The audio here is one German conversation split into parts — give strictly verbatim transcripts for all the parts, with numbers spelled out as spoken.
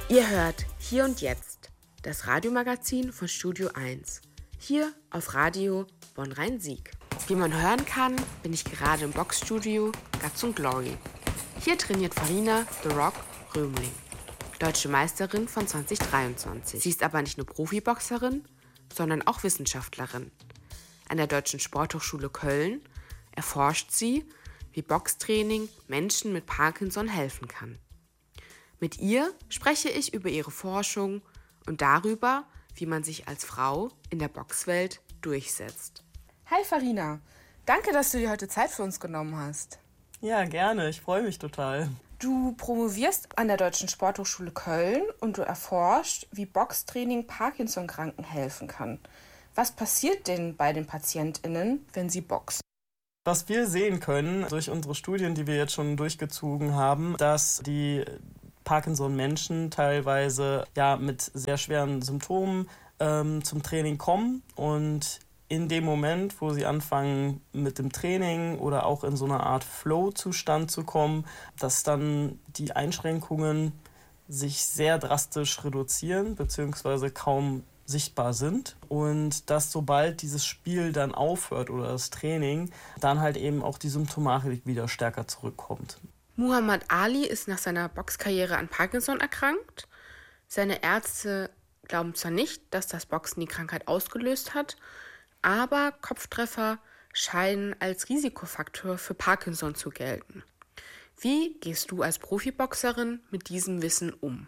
Ihr hört Hier und Jetzt, das Radiomagazin von Studio eins. Hier auf Radio Bonn-Rhein-Sieg. Wie man hören kann, bin ich gerade im Boxstudio Guts und Glory. Hier trainiert Farina The Rock Römling, deutsche Meisterin von zwanzig dreiundzwanzig. Sie ist aber nicht nur Profiboxerin, sondern auch Wissenschaftlerin. An der Deutschen Sporthochschule Köln erforscht sie, wie Boxtraining Menschen mit Parkinson helfen kann. Mit ihr spreche ich über ihre Forschung und darüber, wie man sich als Frau in der Boxwelt durchsetzt. Hi Farina, danke, dass du dir heute Zeit für uns genommen hast. Ja, gerne, ich freue mich total. Du promovierst an der Deutschen Sporthochschule Köln und du erforscht, wie Boxtraining Parkinson-Kranken helfen kann. Was passiert denn bei den PatientInnen, wenn sie boxen? Was wir sehen können durch unsere Studien, die wir jetzt schon durchgezogen haben, dass die Parkinson-Menschen teilweise ja, mit sehr schweren Symptomen ähm, zum Training kommen und in dem Moment, wo sie anfangen mit dem Training oder auch in so einer Art Flow-Zustand zu kommen, dass dann die Einschränkungen sich sehr drastisch reduzieren bzw. kaum sichtbar sind und dass sobald dieses Spiel dann aufhört oder das Training, dann halt eben auch die Symptomatik wieder stärker zurückkommt. Muhammad Ali ist nach seiner Boxkarriere an Parkinson erkrankt. Seine Ärzte glauben zwar nicht, dass das Boxen die Krankheit ausgelöst hat, aber Kopftreffer scheinen als Risikofaktor für Parkinson zu gelten. Wie gehst du als Profiboxerin mit diesem Wissen um?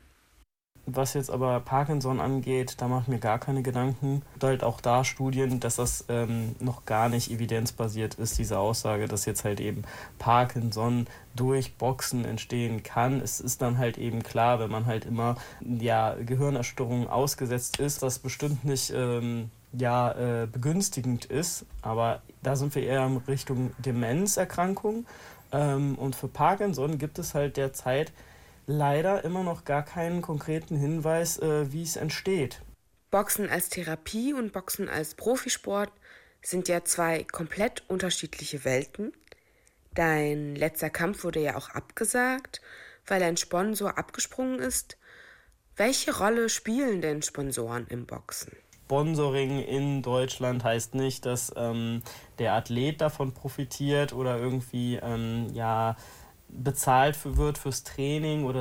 Was jetzt aber Parkinson angeht, da mache ich mir gar keine Gedanken. Es gibt halt auch da Studien, dass das ähm, noch gar nicht evidenzbasiert ist, diese Aussage, dass jetzt halt eben Parkinson durch Boxen entstehen kann. Es ist dann halt eben klar, wenn man halt immer ja, Gehirnerschütterungen ausgesetzt ist, dass bestimmt nicht ähm, ja, äh, begünstigend ist, aber da sind wir eher in Richtung Demenzerkrankung. Ähm, und für Parkinson gibt es halt derzeit leider immer noch gar keinen konkreten Hinweis, äh, wie es entsteht. Boxen als Therapie und Boxen als Profisport sind ja zwei komplett unterschiedliche Welten. Dein letzter Kampf wurde ja auch abgesagt, weil ein Sponsor abgesprungen ist. Welche Rolle spielen denn Sponsoren im Boxen? Sponsoring in Deutschland heißt nicht, dass ähm, der Athlet davon profitiert oder irgendwie ähm, ja, bezahlt wird fürs Training oder